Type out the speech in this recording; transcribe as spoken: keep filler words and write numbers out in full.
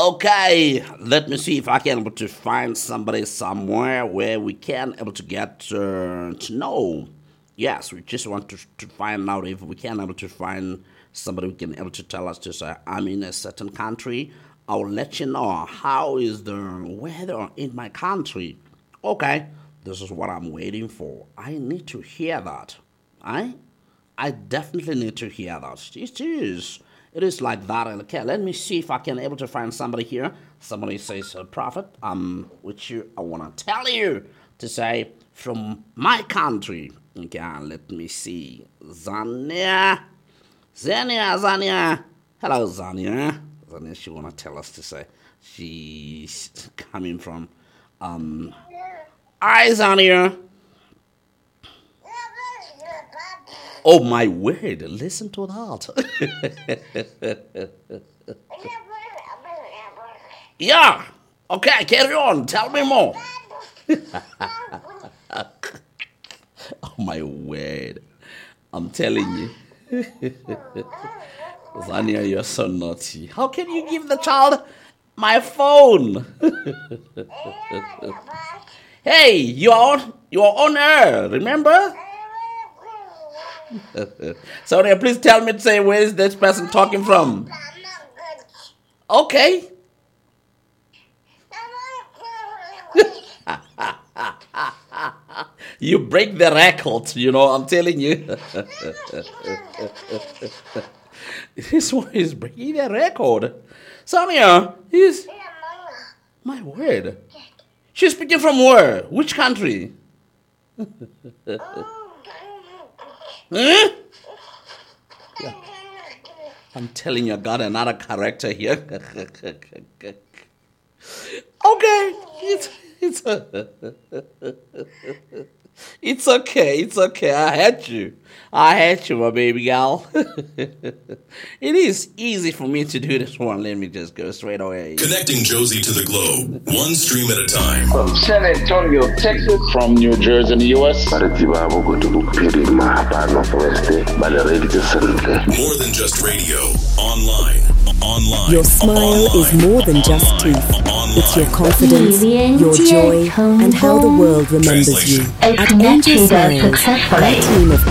Okay, let me see if I can able to find somebody somewhere where we can able to get uh, to know. Yes, we just want to, to find out if we can able to find somebody who can able to tell us to say, I'm in a certain country. I'll let you know how is the weather in my country. Okay, this is what I'm waiting for. I need to hear that. I, I definitely need to hear that. It is. It is like that. Okay, let me see if I can able to find somebody here. Somebody says, uh, Prophet, um, which you, I want to tell you to say from my country. Okay, let me see. Zania. Zania, Zania. Hello, Zania. Zania, she want to tell us to say she's coming from, um, hi, Zania. Oh, my word, listen to that. Yeah, okay, carry on, tell me more. Oh, my word, I'm telling you. Zania, you're so naughty. How can you give the child my phone? Hey, you're, you're on air, remember? Sorry, please tell me to say where is this person talking from? Okay. You break the record, you know, I'm telling you. This one is breaking the record. Sonia, he's... My word. She's speaking from where? Which country? Huh? Yeah. I'm telling you, I got another character here. Okay, it's it's it's okay, it's okay. I hate you. I hate you, my baby girl. It is easy for me to do this one. Let me just go straight away. Connecting Josie to the globe, one stream at a time. From San Antonio, Texas. From New Jersey in the U S. More than just radio. Online. Online. Your smile online, is more than just online, teeth. online. It's your confidence, your joy, and how the world remembers you. At Angel Smiles, our team of